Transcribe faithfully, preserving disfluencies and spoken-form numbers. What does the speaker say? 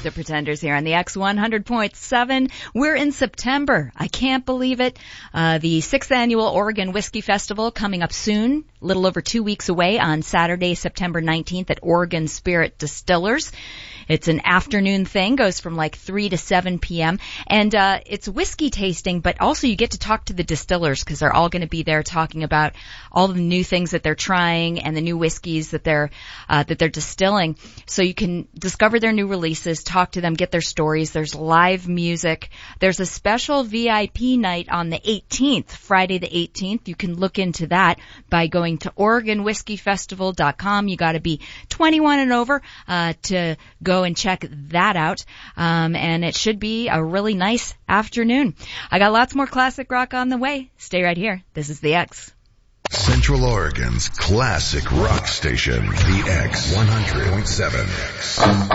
The Pretenders here on the X one hundred point seven. We're in September. I can't believe it. Uh, the sixth annual Oregon Whiskey Festival coming up soon, a little over two weeks away on Saturday, September nineteenth at Oregon Spirit Distillers. It's an afternoon thing, goes from like three to seven p.m. And uh it's whiskey tasting, but also you get to talk to the distillers because they're all going to be there talking about all the new things that they're trying and the new whiskeys that they're uh that they're distilling. So you can discover their new releases, talk to them, get their stories. There's live music. There's a special V I P night on the eighteenth, Friday the eighteenth. You can look into that by going to Oregon Whiskey Festival dot com. You got to be twenty-one and over uh to go and check that out. Um, and it should be a really nice afternoon. I got lots more classic rock on the way. Stay right here. This is The X. Central Oregon's classic rock station, The X one hundred point seven.